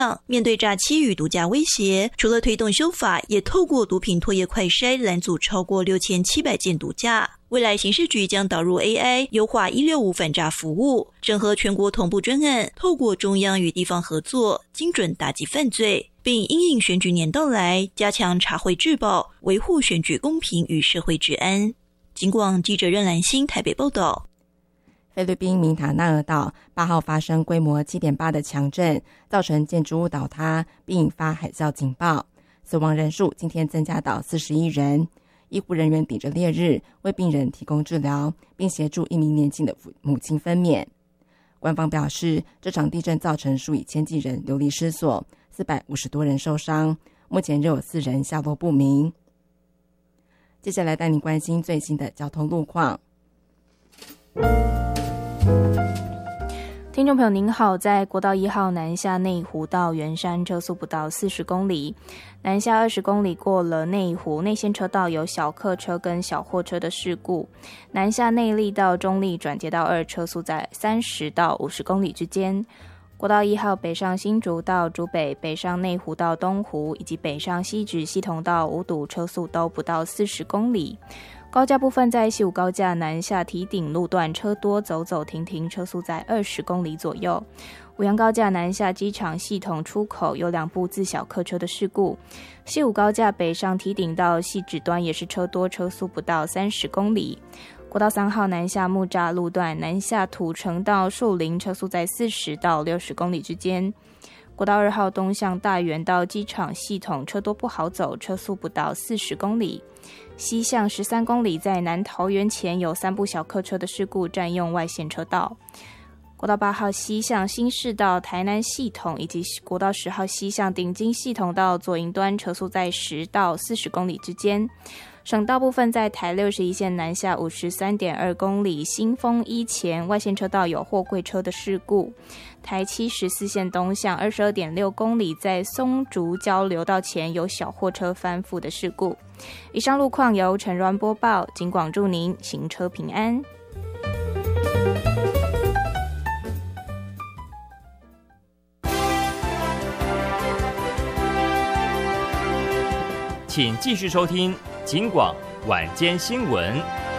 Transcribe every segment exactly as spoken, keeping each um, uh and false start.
面对诈欺与毒驾威胁，除了推动修法，也透过毒品唾液快筛拦阻超过六千七百件毒驾。未来刑事局将导入 A I 优化一六五反诈服务，整合全国同步专案，透过中央与地方合作，精准打击犯罪，并因应选举年到来，加强查获治保，维护选举公平与社会治安。警广记者任兰心台北报道。 菲律宾明塔纳尔岛八号发生规模 七点八 的强震，造成建筑物倒塌，并引发海啸警报。死亡人数今天增加到四十一人。医护人员顶着烈日为病人提供治疗，并协助一名年轻的母亲分娩。官方表示，这场地震造成数以千计人流离失所，四百五十多人受伤，目前仍有四人下落不明。接下来带您关心最新的交通路况。 听众朋友您好，在国道一号南下内湖到圆山车速不到四十公里，南下二十公里过了内湖内线车道有小客车跟小货车的事故，南下内坜到中坜转接道二车速在三十到五十公里之间。国道一号北上新竹到竹北，北上内湖到东湖，以及北上西直系统到五堵车速都不到四十公里。高架部分在西武高架南下堤顶路段车多，走走停停，车速在二十公里左右。五杨高架南下机场系统出口有两部自小客车的事故。西武高架北上堤顶到汐止端也是车多，车速不到三十公里。国道三号南下木栅路段南下土城到树林，车速在四十到六十公里之间。国道二号东向大园到机场系统车多不好走，车速不到四十公里。西向十三公里在南桃园前有三部小客车的事故，占用外线车道。国道八号西向新市到台南系统，以及国道十号西向顶金系统到左营端，车速在十到四十公里之间。省道部分在台六十一线南下五十三点二公里，新丰一前外线车道有货柜车的事故。台七十四线东向二十二点六公里，在松竹交流道前有小货车翻覆的事故。以上路况由陈鸾播报，警广祝您行车平安。 请继续收听警广晚间新闻。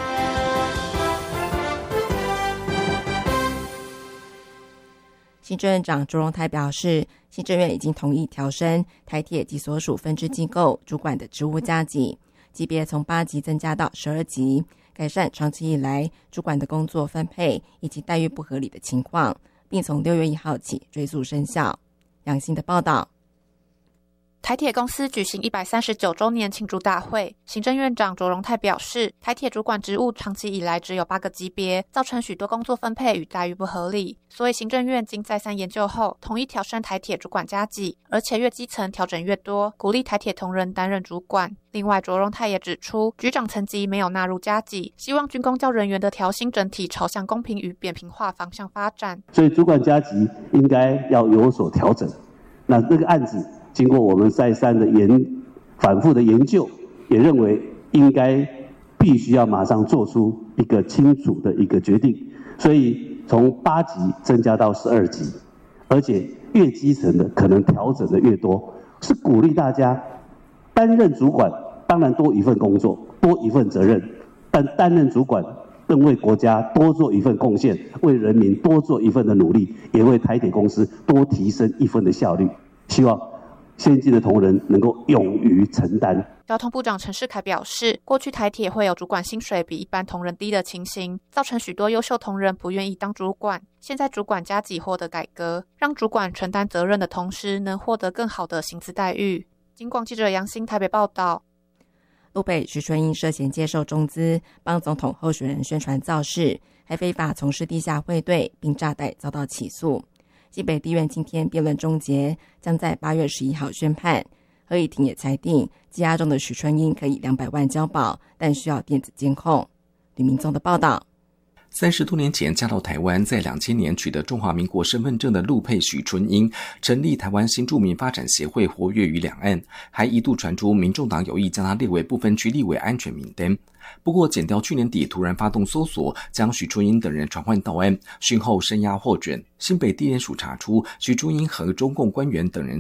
行政院长卓荣泰表示，行政院已经同意调升台铁及所属分支机构主管的职务加级，级别从八级增加到十二级，改善长期以来主管的工作分配以及待遇不合理的情况，并从六月一号起追溯生效。杨欣的报道。 台铁公司举行一百三十九周年庆祝大会，行政院长卓荣泰表示，台铁主管职务长期以来只有八个级别，造成许多工作分配与待遇不合理，所以行政院经再三研究后，同意调升台铁主管加级，而且越基层调整越多，鼓励台铁同仁担任主管。另外，卓荣泰也指出，局长层级没有纳入加级，希望军公教人员的调薪整体朝向公平与扁平化方向发展。 所以主管加级应该要有所调整。那这个案子经过我们再三的研反复的研究，也认为应该必须要马上做出一个清楚的一个决定，所以从八级增加到十二级，而且越基层的可能调整的越多，是鼓励大家担任主管，当然多一份工作，多一份责任，但担任主管更为国家多做一份贡献，为人民多做一份的努力，也为台铁公司多提升一份的效率。希望先进的同仁能够勇于承担。 交通部长陈世凯表示，过去台铁会有主管薪水比一般同仁低的情形，造成许多优秀同仁不愿意当主管。现在主管加级获得改革，让主管承担责任的同时，能获得更好的薪资待遇。警广记者杨欣台北报道。 陆北徐春英涉嫌接受中资，帮总统候选人宣传造势，还非法从事地下汇兑并诈贷，遭到起诉。新北地院今天辩论终结，将在八月十一号宣判。合议庭也裁定，羁押中的许春英可以两百万交保，但需要电子监控。吕明宗的报道。 三十多年前嫁到台湾，在两千年取得中华民国身份证的陆配许春英，成立台湾新住民发展协会，活跃于两岸，还一度传出民众党有意将他列为不分区立委安全名单。不过检调去年底突然发动搜索，将许春英等人传唤到案，讯后声押获准。新北地检署查出许春英和中共官员等人